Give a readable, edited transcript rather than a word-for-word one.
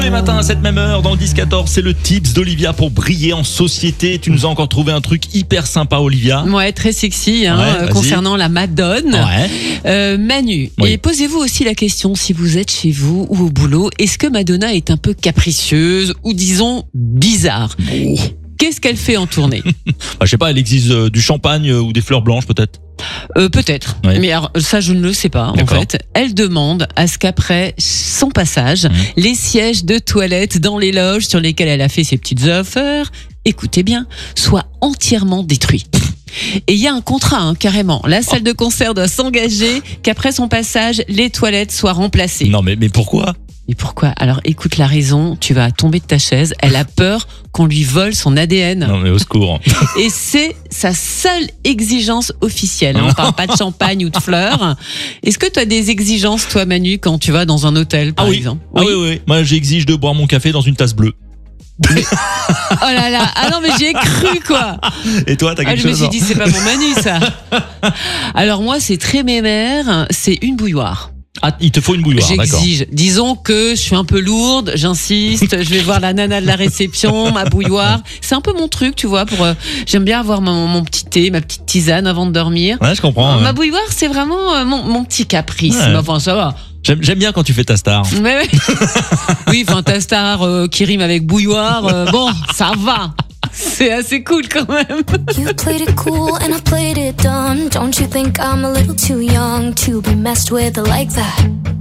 Tous les matins à cette même heure, dans le 10-14, c'est le tips d'Olivia pour briller en société. Tu nous as encore trouvé un truc hyper sympa, Olivia. Ouais, très sexy, Ouais, concernant la Madone. Ouais. Manu, Oui. et posez-vous aussi la question, si vous êtes chez vous ou au boulot, est-ce que Madonna est un peu capricieuse ou disons bizarre? Qu'est-ce qu'elle fait en tournée? Je sais pas, elle exige du champagne ou des fleurs blanches peut-être. Peut-être, Oui. mais alors, ça je ne le sais pas en D'accord. fait. Elle demande à ce qu'après son passage, les sièges de toilette dans les loges sur lesquelles elle a fait ses petites affaires, écoutez bien, soient entièrement détruits. Et il y a un contrat, carrément. La salle de concert doit s'engager qu'après son passage, les toilettes soient remplacées. Non mais pourquoi? Et pourquoi? Alors écoute la raison, tu vas tomber de ta chaise. Elle a peur qu'on lui vole son ADN. Non mais au secours. Et c'est sa seule exigence officielle. On parle pas de champagne ou de fleurs. Est-ce que tu as des exigences, toi, Manu, quand tu vas dans un hôtel, par exemple? Ah oui. Moi j'exige de boire mon café dans une tasse bleue. Oh là là. Ah non, mais j'y ai cru, quoi. Et toi, t'as quelque Je me chose? suis dit, c'est pas mon Manu, ça. Alors moi, c'est très mémère. C'est une bouilloire. Ah, il te faut une bouilloire, d'accord. J'exige. Disons que je suis un peu lourde, j'insiste, je vais voir la nana de la réception, ma bouilloire. C'est un peu mon truc, tu vois, j'aime bien avoir mon petit thé, ma petite tisane avant de dormir. Ouais, je comprends. Ma bouilloire, c'est vraiment mon petit caprice. Ouais. Mais enfin, ça va. J'aime bien quand tu fais ta star. Mais ouais. Oui, enfin, ta star qui rime avec bouilloire, bon, ça va. C'est assez cool quand même. You played it cool and I played it dumb. Don't you think I'm a little too young to be messed with like that?